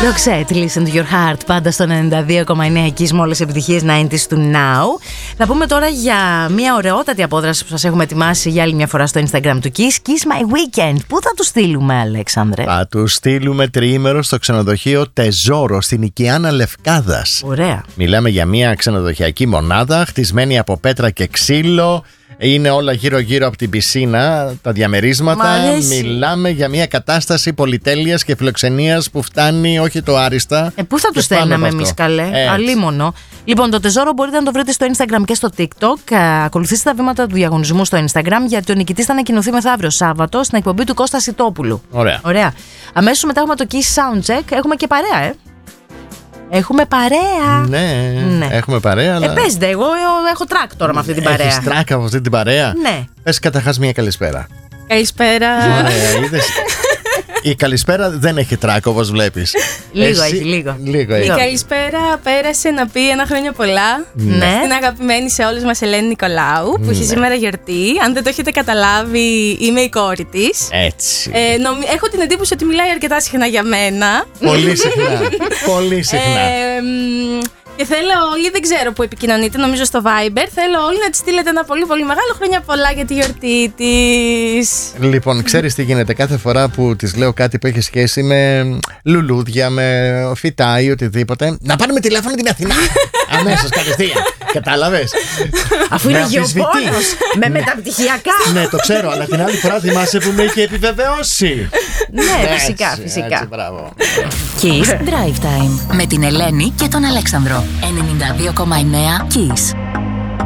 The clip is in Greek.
Roxette, listen to your heart. Πάντα στο 92,9 εκεί με όλες τις επιτυχίες 90s του Now. Θα πούμε τώρα για μια ωραιότατη απόδραση που σας έχουμε ετοιμάσει για άλλη μια φορά στο Instagram του Kiss. Kiss My Weekend. Πού θα του στείλουμε, Αλέξανδρε? Θα του στείλουμε τριήμερο στο ξενοδοχείο Τεζόρο στην Οικιάνα Λευκάδας. Ωραία. Μιλάμε για μια ξενοδοχειακή μονάδα χτισμένη από πέτρα και ξύλο. Είναι όλα γύρω-γύρω από την πισίνα, τα διαμερίσματα. Μιλάμε για μια κατάσταση πολυτέλειας και φιλοξενίας που φτάνει όχι το άριστα. Πού θα του στέλναμε εμείς, καλέ? Αλίμονο. Λοιπόν, το Τεζόρο μπορείτε να το βρείτε στο Instagram και στο TikTok. Ακολουθήστε τα βήματα του διαγωνισμού στο Instagram, γιατί ο νικητής θα ανακοινωθεί μεθαύριο Σάββατο στην εκπομπή του Κώστα Σιτόπουλου. Ωραία. Αμέσως μετά έχουμε το Kiss Soundcheck. Έχουμε και παρέα, Έχουμε παρέα. Ναι, έχουμε παρέα. Αλλά... παίζετε, εγώ έχω τρακ τώρα με αυτή την παρέα. Έχεις τρακ από αυτή την παρέα? Ναι. Πες καταρχάς μια καλησπέρα. Καλησπέρα. Ωραία, είδες. Η καλησπέρα δεν έχει τρακ, όπως βλέπεις. Λίγο. Η καλησπέρα πέρασε να πει ένα χρόνια πολλά. Ναι. Στην αγαπημένη σε όλους μας Ελένη Νικολάου, που έχει σήμερα γιορτή. Αν δεν το έχετε καταλάβει, είμαι η κόρη της. Έτσι. Έχω την εντύπωση ότι μιλάει αρκετά συχνά για μένα. Πολύ συχνά. Και θέλω όλοι, δεν ξέρω που επικοινωνείτε, νομίζω στο Viber. Θέλω όλοι να τη στείλετε ένα πολύ πολύ μεγάλο χρόνια πολλά για τη γιορτή της. Λοιπόν, ξέρεις τι γίνεται κάθε φορά που της λέω κάτι που έχει σχέση με λουλούδια, με φυτά ή οτιδήποτε? Να πάρουμε τηλέφωνο την Αθηνά. Αμέσως, κατευθείαν. Κατάλαβες? Αφού είναι γεωπόνος με μεταπτυχιακά. Ναι, το ξέρω, αλλά την άλλη φορά θυμάσαι που με είχε επιβεβαιώσει. Ναι, φυσικά. Έτσι, μπράβο. Kiss Drive Time με την Ελένη και τον Αλέξανδρο. 92,9 Kiss.